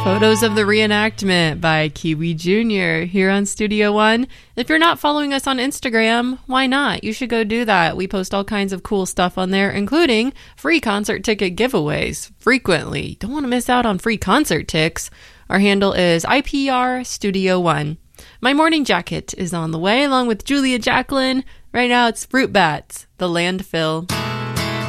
Photos of the reenactment by Kiwi Jr. here on Studio One. If you're not following us on Instagram, why not? You should go do that. We post all kinds of cool stuff on there, including free concert ticket giveaways frequently. Don't want to miss out on free concert ticks. Our handle is IPR Studio One. My morning jacket is on the way, along with Julia Jacqueline. Right now it's Fruit Bats, The Landfill.